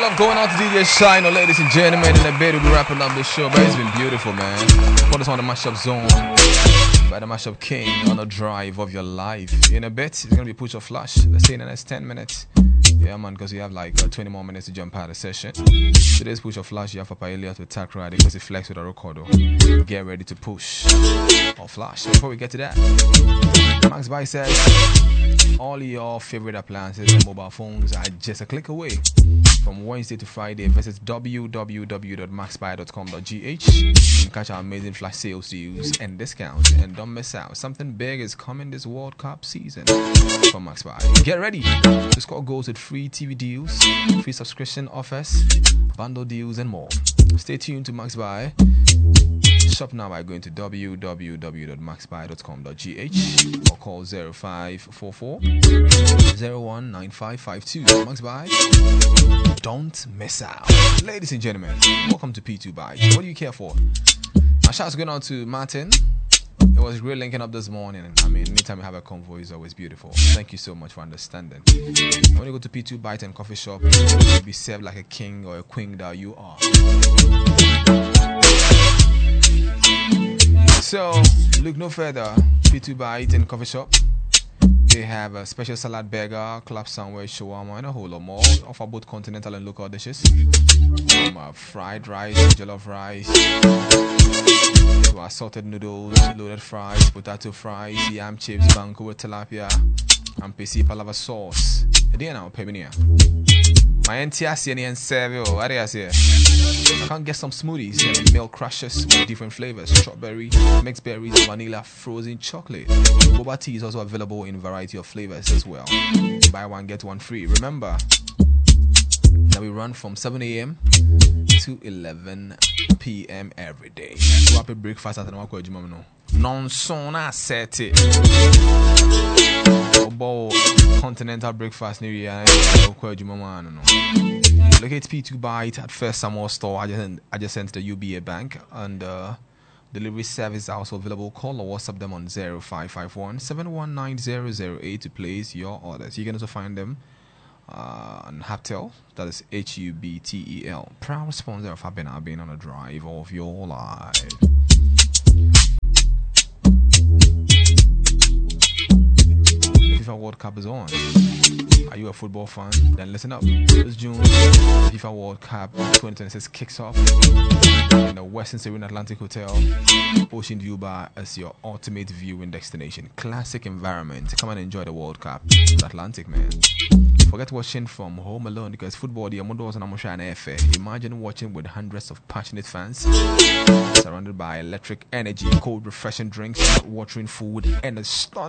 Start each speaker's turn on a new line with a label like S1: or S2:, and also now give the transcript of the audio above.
S1: love going out to DJ Shine, ladies and gentlemen. In a bit, we'll be wrapping up the show, but it's been beautiful, man. Put us on the Mashup Zone by the Mashup King on the drive of your life. In a bit, it's going to be Push or Flash. Let's say in the next 10 minutes. Yeah, man, because we have like 20 more minutes to jump out of the session. Today's Push or Flash, you have Papa Elliot with Tack Riding because he flex with a recorder. Get ready to push or flash. Before we get to that, Max By says all your favorite appliances and mobile phones are just a click away. From Wednesday to Friday, visit www.maxbuy.com.gh and catch our amazing flash sales deals and discounts. And don't miss out, something big is coming this World Cup season from Max Buy. Get ready to score goals with free TV deals, free subscription offers, bundle deals, and more. Stay tuned to Max Buy. Shop now by going to www.maxbuy.com.gh or call 0544 019552. Max Buy, don't miss out. Ladies and gentlemen, welcome to P2 Buy. What do you care for? My shout's going out to Martin. It was great linking up this morning. I mean, anytime you have a convo is always beautiful. Thank you so much for understanding. When you go to P2 Bite and Coffee Shop, you'll be served like a king or a queen that you are. So, look no further. P2 Bite and Coffee Shop. They have a special salad burger, club sandwich, shawarma, and a whole lot more. Offer both continental and local dishes. Fried rice, jollof rice, to assorted noodles, loaded fries, potato fries, yam chips, banku with tilapia, and PC palava sauce. Then I'll pay me. My NTS and serve. What do I say? I can get some smoothies and milk crushes with different flavors: strawberry, mixed berries, vanilla, frozen chocolate. Boba tea is also available in a variety of flavors as well. Buy one, get one free. Remember that we run from 7 a.m. to 11 p.m. every day. Rapid breakfast at the non-sona set it. Continental breakfast near here. Locate P2 Bite at First Samuel Store adjacent to the UBA Bank, and delivery service is also available. Call or WhatsApp them on 0551 719008 to place your orders. You can also find them on Hubtel, that is HUBTEL. Proud sponsor of Habena being on a drive of your life. FIFA World Cup is on. Are you a football fan? Then listen up. This June, the FIFA World Cup 2026 kicks off in the Western Serene Atlantic Hotel, Ocean View Bar as your ultimate viewing destination. Classic environment. Come and enjoy the World Cup. It's Atlantic, man. Forget watching from home alone because football, the Amondos and Amosha and Efe. Imagine watching with hundreds of passionate fans, surrounded by electric energy, cold, refreshing drinks, watering food, and a stunning